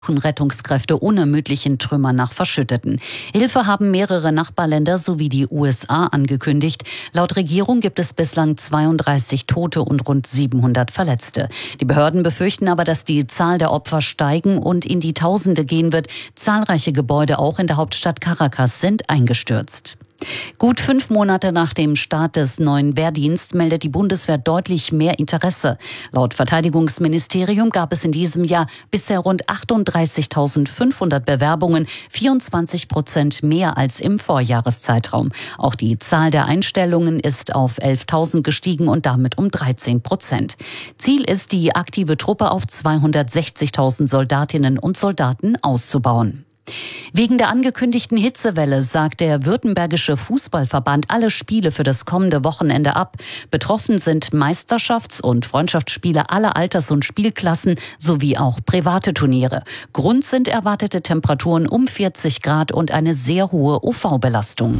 Rettungskräfte unermüdlichen Trümmern nach Verschütteten. Hilfe haben mehrere Nachbarländer sowie die USA angekündigt. Laut Regierung gibt es bislang 32 Tote und rund 700 Verletzte. Die Behörden befürchten aber, dass die Zahl der Opfer steigen und in die Tausende gehen wird. Zahlreiche Gebäude auch in der Hauptstadt Caracas sind eingestürzt. Gut 5 Monate nach dem Start des neuen Wehrdienst meldet die Bundeswehr deutlich mehr Interesse. Laut Verteidigungsministerium gab es in diesem Jahr bisher rund 38.500 Bewerbungen, 24% mehr als im Vorjahreszeitraum. Auch die Zahl der Einstellungen ist auf 11.000 gestiegen und damit um 13%. Ziel ist, die aktive Truppe auf 260.000 Soldatinnen und Soldaten auszubauen. Wegen der angekündigten Hitzewelle sagt der Württembergische Fußballverband alle Spiele für das kommende Wochenende ab. Betroffen sind Meisterschafts- und Freundschaftsspiele aller Alters- und Spielklassen sowie auch private Turniere. Grund sind erwartete Temperaturen um 40 Grad und eine sehr hohe UV-Belastung.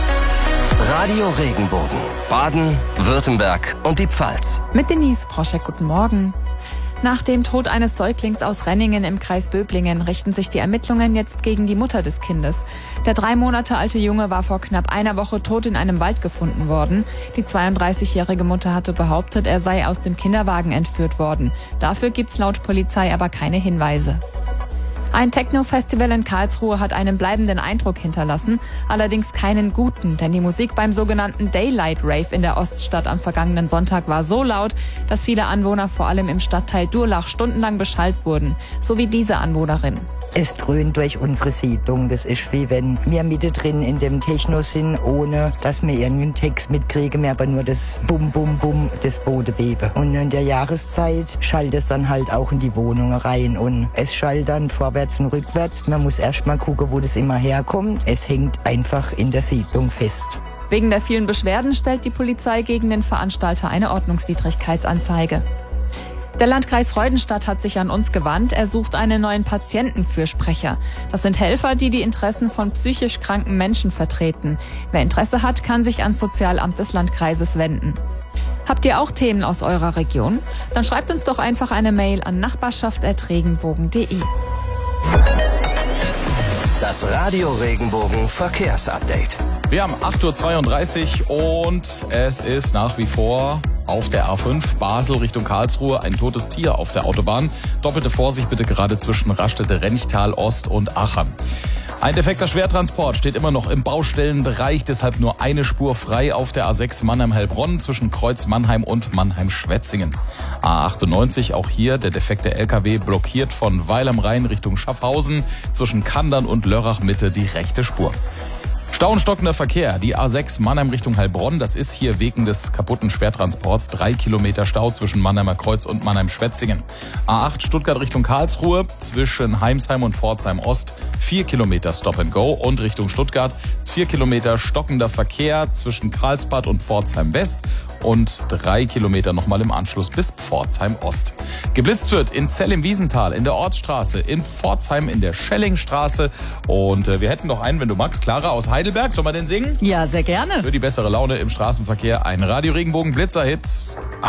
Radio Regenbogen, Baden, Württemberg und die Pfalz. Mit Denise Proschek, guten Morgen. Nach dem Tod eines Säuglings aus Renningen im Kreis Böblingen richten sich die Ermittlungen jetzt gegen die Mutter des Kindes. Der 3 Monate alte Junge war vor knapp einer Woche tot in einem Wald gefunden worden. Die 32-jährige Mutter hatte behauptet, er sei aus dem Kinderwagen entführt worden. Dafür gibt's laut Polizei aber keine Hinweise. Ein Techno-Festival in Karlsruhe hat einen bleibenden Eindruck hinterlassen, allerdings keinen guten, denn die Musik beim sogenannten Daylight Rave in der Oststadt am vergangenen Sonntag war so laut, dass viele Anwohner vor allem im Stadtteil Durlach stundenlang beschallt wurden, so wie diese Anwohnerin. Es dröhnt durch unsere Siedlung. Das ist wie wenn wir mittendrin in dem Techno sind, ohne dass wir irgendeinen Text mitkriegen, mehr aber nur das Bum, Bum, Bum des Bodebeben. Und in der Jahreszeit schallt es dann halt auch in die Wohnungen rein und es schallt dann vorwärts und rückwärts. Man muss erst mal gucken, wo das immer herkommt. Es hängt einfach in der Siedlung fest. Wegen der vielen Beschwerden stellt die Polizei gegen den Veranstalter eine Ordnungswidrigkeitsanzeige. Der Landkreis Freudenstadt hat sich an uns gewandt. Er sucht einen neuen Patientenfürsprecher. Das sind Helfer, die die Interessen von psychisch kranken Menschen vertreten. Wer Interesse hat, kann sich ans Sozialamt des Landkreises wenden. Habt ihr auch Themen aus eurer Region? Dann schreibt uns doch einfach eine Mail an nachbarschaft@regenbogen.de. Das Radio Regenbogen Verkehrsupdate. Wir haben 8.32 Uhr und es ist nach wie vor auf der A5 Basel Richtung Karlsruhe ein totes Tier auf der Autobahn. Doppelte Vorsicht bitte gerade zwischen Raststätte Renchtal Ost und Achern. Ein defekter Schwertransport steht immer noch im Baustellenbereich, deshalb nur eine Spur frei auf der A6 Mannheim-Heilbronn zwischen Kreuz Mannheim und Mannheim-Schwetzingen. A98, auch hier der defekte LKW blockiert von Weil am Rhein Richtung Schaffhausen zwischen Kandern und Lörrach Mitte die rechte Spur. Stau und stockender Verkehr. Die A6 Mannheim Richtung Heilbronn, das ist hier wegen des kaputten Schwertransports 3 Kilometer Stau zwischen Mannheimer Kreuz und Mannheim-Schwetzingen. A8 Stuttgart Richtung Karlsruhe zwischen Heimsheim und Pforzheim Ost 4 Kilometer Stop and Go und Richtung Stuttgart 4 Kilometer stockender Verkehr zwischen Karlsbad und Pforzheim West und 3 Kilometer nochmal im Anschluss bis Pforzheim Ost. Geblitzt wird in Zell im Wiesental, in der Ortsstraße, in Pforzheim in der Schellingstraße und wir hätten noch einen, wenn du magst, Clara aus Heidelberg. Sollen wir den singen? Ja, sehr gerne. Für die bessere Laune im Straßenverkehr ein Radio Regenbogen Blitzer-Hit.